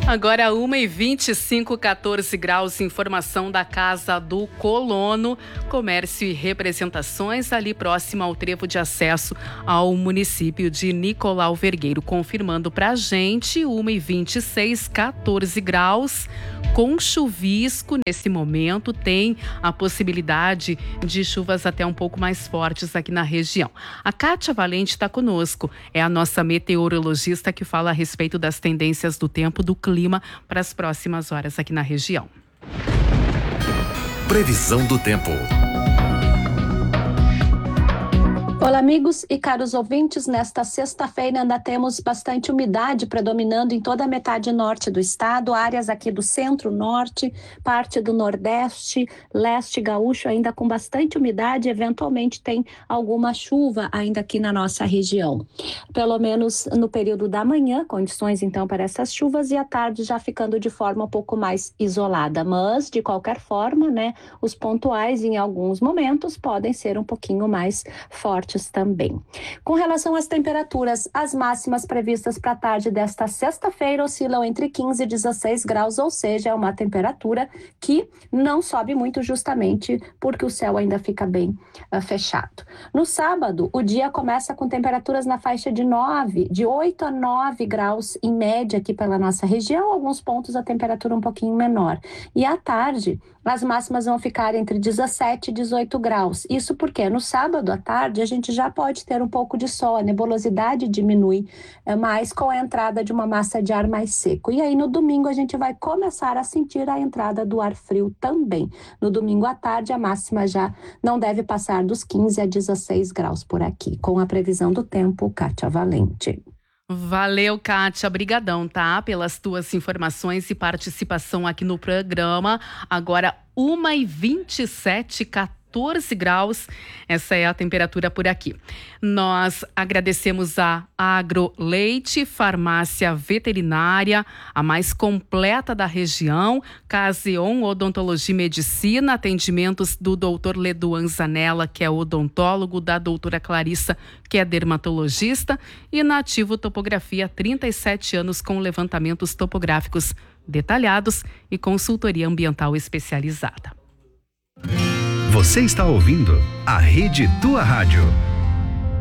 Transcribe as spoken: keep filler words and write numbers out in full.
Agora uma e vinte e cinco, quatorze graus, informação da Casa do Colono, comércio e representações ali próximo ao trevo de acesso ao município de Nicolau Vergueiro. Confirmando pra gente, uma e vinte e seis, quatorze graus, com chuvisco nesse momento, tem a possibilidade de chuvas até um pouco mais fortes aqui na região. A Kátia Valente está conosco, é a nossa meteorologista que fala a respeito das tendências do tempo, do clima para as próximas horas aqui na região. Previsão do tempo. Olá, amigos e caros ouvintes. Nesta sexta-feira ainda temos bastante umidade predominando em toda a metade norte do estado, áreas aqui do centro-norte, parte do nordeste, leste gaúcho ainda com bastante umidade, eventualmente tem alguma chuva ainda aqui na nossa região. Pelo menos no período da manhã, condições então para essas chuvas, e à tarde já ficando de forma um pouco mais isolada, mas de qualquer forma, né, os pontuais em alguns momentos podem ser um pouquinho mais fortes também. Com relação às temperaturas, as máximas previstas para a tarde desta sexta-feira oscilam entre quinze e dezesseis graus, ou seja, é uma temperatura que não sobe muito justamente porque o céu ainda fica bem uh, fechado. No sábado, o dia começa com temperaturas na faixa de nove, de oito a nove graus em média aqui pela nossa região, alguns pontos a temperatura um pouquinho menor. E à tarde, as máximas vão ficar entre dezessete e dezoito graus. Isso porque no sábado à tarde a gente já pode ter um pouco de sol, a nebulosidade diminui é, mais com a entrada de uma massa de ar mais seco. E aí no domingo a gente vai começar a sentir a entrada do ar frio também. No domingo à tarde a máxima já não deve passar dos quinze a dezesseis graus por aqui. Com a previsão do tempo, Kátia Valente. Valeu, Kátia, brigadão, tá? Pelas tuas informações e participação aqui no programa. Agora, uma e vinte e sete, quatorze graus, essa é a temperatura por aqui. Nós agradecemos a Agroleite, farmácia veterinária, a mais completa da região, Caseon Odontologia e Medicina, atendimentos do doutor Leduan Zanella, que é odontólogo, da doutora Clarissa, que é dermatologista, e Nativo Topografia, trinta e sete anos com levantamentos topográficos detalhados e consultoria ambiental especializada. Você está ouvindo a Rede Tua Rádio.